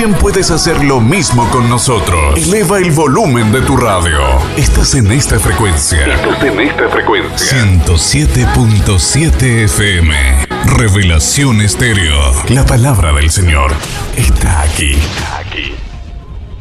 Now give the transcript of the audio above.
también puedes hacer lo mismo con nosotros. Eleva el volumen de tu radio. Estás en esta frecuencia. 107.7 FM. Revelación Estéreo. La palabra del Señor está aquí.